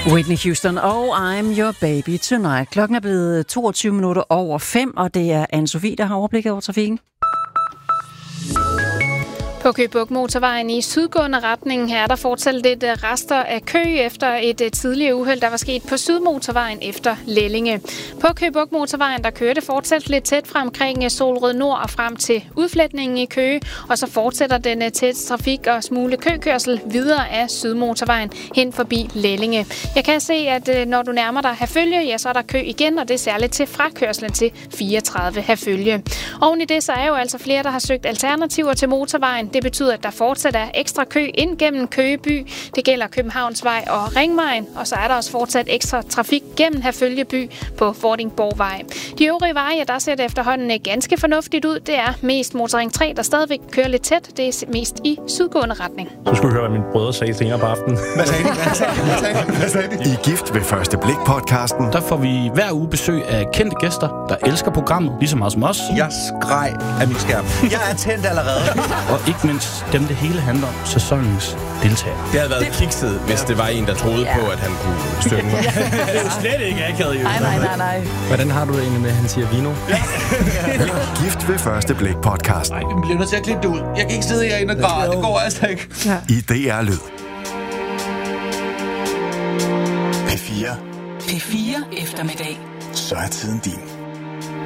Whitney Houston og I'm Your Baby Tonight. Klokken er blevet 5:22, og det er Anne-Sophie, der har overblikket over trafikken. På Køge Bugt Motorvejen i sydgående retning her er der fortsat lidt rester af kø efter et tidligere uheld, der var sket på Sydmotorvejen efter Lellinge. På Køge Bugt Motorvejen der kører det fortsat lidt tæt fra omkring Solrød Nord og frem til udfletningen i Køge, og så fortsætter den tæt trafik og smule køkørsel videre af Sydmotorvejen hen forbi Lellinge. Jeg kan se, at når du nærmer dig Herfølge, ja, så er der kø igen, og det er særligt til frakørslen til 34 Herfølge. Oven i det så er jo altså flere, der har søgt alternativer til motorvejen. Det betyder, at der fortsat er ekstra kø ind gennem Køge by. Det gælder Københavnsvej og Ringvejen, og så er der også fortsat ekstra trafik gennem Herfølge by på Vordingborgvej. De øvrige veje, der ser det efterhånden ganske fornuftigt ud. Det er mest Motorring 3, der stadigvæk kører lidt tæt. Det er mest i sydgående retning. Så skulle vi høre, hvad mine brødre sagde senere på aftenen. Hvad sagde de? I Gift ved første blik podcasten. Der får vi hver uge besøg af kendte gæster, der elsker programmet, lige så meget som os. Jeg skreg af min skærm. Jeg er tændt allerede. Og ikke mindst dem, det hele handler om, sæsonens deltagere. Det havde været kikset, hvis det var en, der troede på, at han kunne synge. Det er jo slet ikke akavet, jo. Nej. Hvordan har du det egentlig med, at han siger vino? Gift ved første blik podcasten. Nej, vi bliver nødt til at klippe det ud. Jeg kan ikke sidde herinde og græde. Det går altså ikke. I DR Lyd. P4. P4 eftermiddag. Så er tiden din.